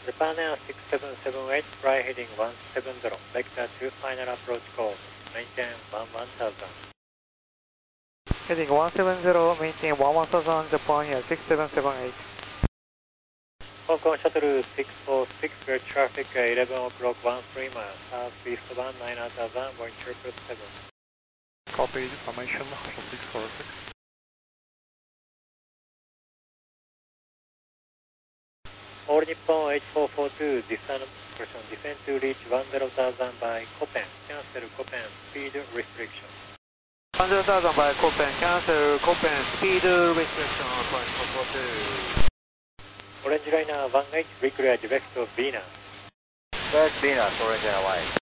Japan Air 6778, fly heading 170, vector 2 final approach course, maintain 1000. Heading 170, maintain 1000, Japan Air 6778. Hong Kong Shuttle 646, clear traffic 11 o'clock 13 miles, southeast 19000, Boeing 777. Copy, information, 646. All Nippon 8442, descend to reach 10,000 by Copen, cancel Copen, speed restriction. 10,000 by Copen, cancel Copen, speed restriction, Point 442. Orange Liner 18, reclear direct to Venus. Direct Venus, Orange Liner 18.